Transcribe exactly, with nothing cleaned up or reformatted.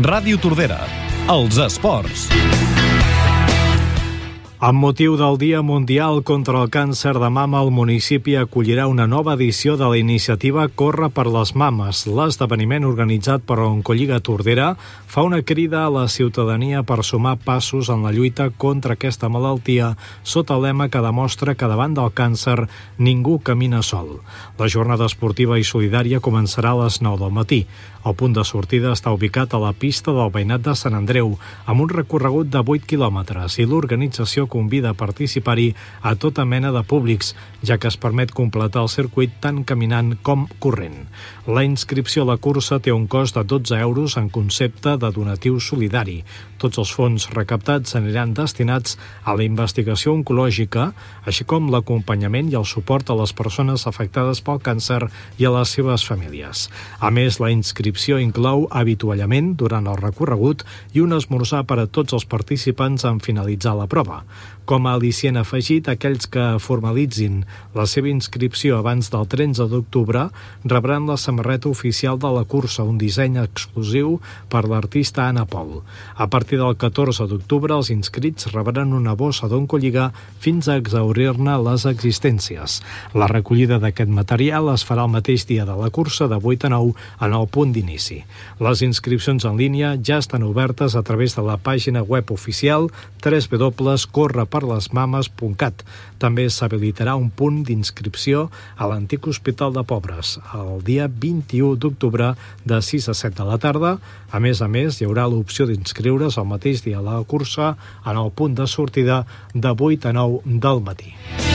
Ràdio Tordera, els esports. Amb motiu del Dia Mundial contra el Càncer de Mama, el municipi acollirà una nova edició de la iniciativa Corre per les Mames. L'esdeveniment organitzat per l'Oncolliga Tordera fa una crida a la ciutadania per sumar passos en la lluita contra aquesta malaltia sota el lema que demostra que davant del càncer ningú camina sol. La jornada esportiva i solidària començarà a les nou del matí. El punt de sortida està ubicat a la pista del Veïnat de Sant Andreu, amb un recorregut de vuit quilòmetres, i l'organització convida a participar-hi a tota mena de públics, ja que es permet completar el circuit tant caminant com corrent. La inscripció a la cursa té un cost de dotze euros en concepte de donatiu solidari. Tots els fons recaptats aniran destinats a la investigació oncològica, així com l'acompanyament i el suport a les persones afectades pel càncer i a les seves famílies. A més, la inscripció inclou avituallament durant el recorregut i un esmorzar per a tots els participants en finalitzar la prova. Com a al·licient afegit, aquells que formalitzin la seva inscripció abans del tretze d'octubre rebran la samarreta oficial de la cursa, un disseny exclusiu per l'artista Anna Pol. A partir del catorze d'octubre, els inscrits rebran una bossa d'Oncolliga fins a exhaurir-ne les existències. La recollida d'aquest material es farà el mateix dia de la cursa, de vuit a nou, en el punt d'inici. Les inscripcions en línia ja estan obertes a través de la pàgina web oficial w w w punt corre per les mames punt cat. També s'habilitarà un punt d'inscripció a l'antic Hospital de Pobres el dia vint-i-u d'octubre de sis a set de la tarda. A més a més, hi haurà l'opció d'inscriure's el mateix dia a la cursa en el punt de sortida de vuit a nou del matí.